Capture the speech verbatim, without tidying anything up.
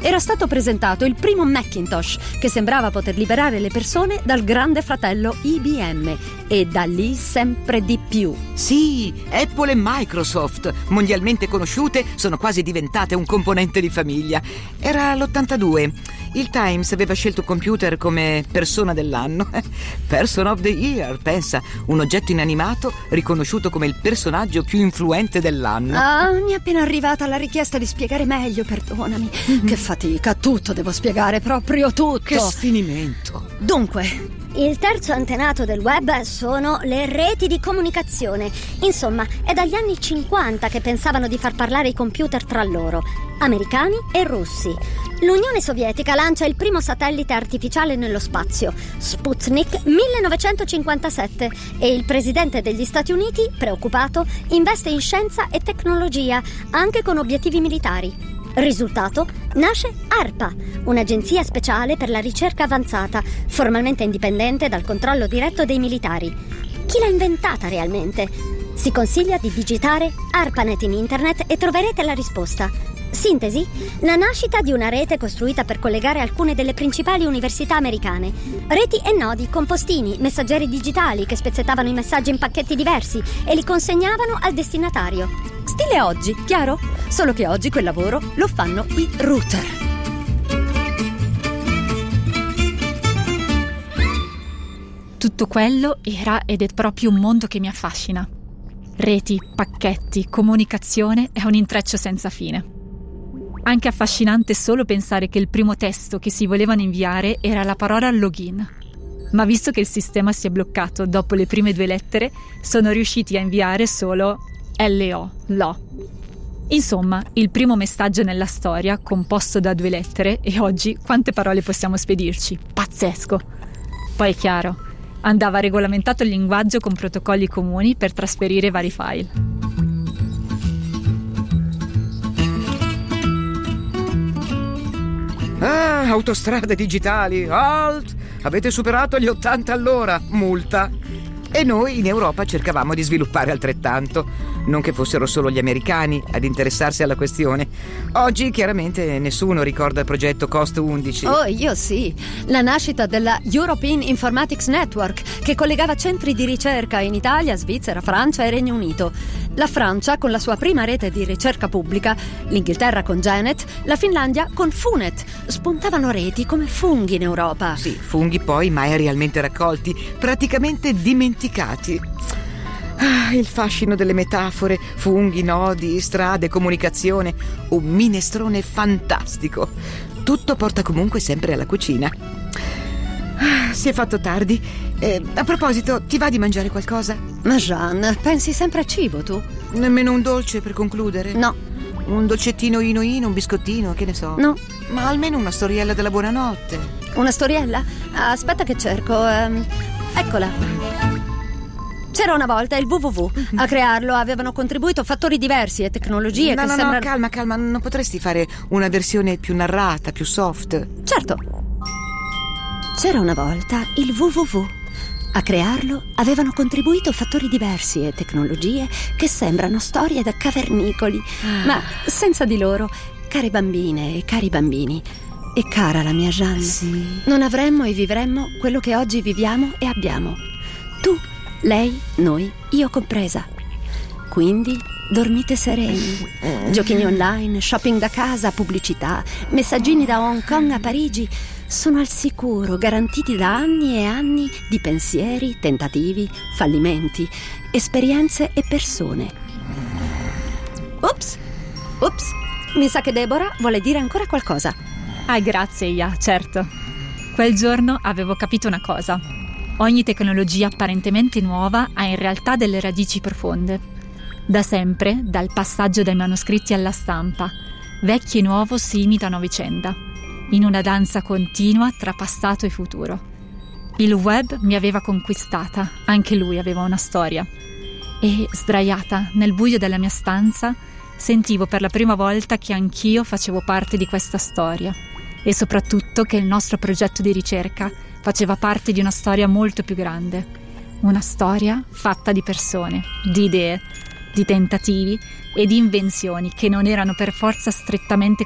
era stato presentato il primo Macintosh che sembrava poter liberare le persone dal grande fratello I B M, e da lì sempre di più. Sì, Apple e Microsoft, mondialmente conosciute, sono quasi diventate un componente di famiglia. Era l'ottantadue. Il Times aveva scelto il computer come persona dell'anno. Person of the Year, pensa, un oggetto inanimato riconosciuto come il personaggio più influente dell'anno. Ah, mi è appena arrivata la richiesta di spiegare meglio, perdonami. Mm-hmm. Che fatica, tutto devo spiegare, proprio tutto. Che sfinimento. Dunque, il terzo antenato del web sono le reti di comunicazione. Insomma, è dagli anni cinquanta che pensavano di far parlare i computer tra loro, americani e russi. L'Unione Sovietica lancia il primo satellite artificiale nello spazio, Sputnik millenovecentocinquantasette, e il presidente degli Stati Uniti, preoccupato, investe in scienza e tecnologia, anche con obiettivi militari. Risultato? Nasce ARPA, un'agenzia speciale per la ricerca avanzata, formalmente indipendente dal controllo diretto dei militari. Chi l'ha inventata realmente? Si consiglia di digitare ARPANET in internet e troverete la risposta. Sintesi? La nascita di una rete costruita per collegare alcune delle principali università americane. Reti e nodi con postini, messaggeri digitali che spezzettavano i messaggi in pacchetti diversi e li consegnavano al destinatario. Stile oggi, chiaro? Solo che oggi quel lavoro lo fanno i router. Tutto quello era ed è proprio un mondo che mi affascina. Reti, pacchetti, comunicazione è un intreccio senza fine. Anche affascinante solo pensare che il primo testo che si volevano inviare era la parola login. Ma visto che il sistema si è bloccato dopo le prime due lettere, sono riusciti a inviare solo L O, lo. Insomma, il primo messaggio nella storia, composto da due lettere, e oggi quante parole possiamo spedirci? Pazzesco! Poi è chiaro, andava regolamentato il linguaggio con protocolli comuni per trasferire vari file. Ah, autostrade digitali, alt! Avete superato gli ottanta all'ora, multa! E noi in Europa cercavamo di sviluppare altrettanto. Non che fossero solo gli americani ad interessarsi alla questione. Oggi chiaramente nessuno ricorda il progetto C O S T undici. Oh, io sì. La nascita della European Informatics Network, che collegava centri di ricerca in Italia, Svizzera, Francia e Regno Unito. La Francia con la sua prima rete di ricerca pubblica, l'Inghilterra con Janet, la Finlandia con Funet. Spuntavano reti come funghi in Europa. Sì, funghi poi mai realmente raccolti, praticamente dimenticati. Ah, il fascino delle metafore, funghi, nodi, strade, comunicazione, un minestrone fantastico. Tutto porta comunque sempre alla cucina. Ah, si è fatto tardi. Eh, a proposito, ti va di mangiare qualcosa? Ma Jeanne, pensi sempre a cibo tu? Nemmeno un dolce per concludere? No. Un dolcettino ino ino, un biscottino, che ne so? No. Ma almeno una storiella della buonanotte. Una storiella? Aspetta che cerco. Um, eccola. C'era una volta il www. A crearlo avevano contribuito fattori diversi e tecnologie no, che no, sembra... No, calma, calma. Non potresti fare una versione più narrata, più soft? Certo. C'era una volta il www. A crearlo avevano contribuito fattori diversi e tecnologie che sembrano storie da cavernicoli. Ah. Ma senza di loro, care bambine e cari bambini, e cara la mia Jeanne, sì, non avremmo e vivremmo quello che oggi viviamo e abbiamo. Tu, lei, noi, io compresa. Quindi dormite sereni. Giochini online, shopping da casa, pubblicità, messaggini da Hong Kong a Parigi sono al sicuro, garantiti da anni e anni di pensieri, tentativi, fallimenti, esperienze e persone. Ups, ups, mi sa che Deborah vuole dire ancora qualcosa. Ah, grazie, Ia, certo. Quel giorno avevo capito una cosa. Ogni tecnologia apparentemente nuova ha in realtà delle radici profonde. Da sempre, dal passaggio dai manoscritti alla stampa, vecchio e nuovo si imitano a vicenda, in una danza continua tra passato e futuro. Il web mi aveva conquistata, anche lui aveva una storia. E, sdraiata nel buio della mia stanza, sentivo per la prima volta che anch'io facevo parte di questa storia e soprattutto che il nostro progetto di ricerca faceva parte di una storia molto più grande. Una storia fatta di persone, di idee, di tentativi e di invenzioni che non erano per forza strettamente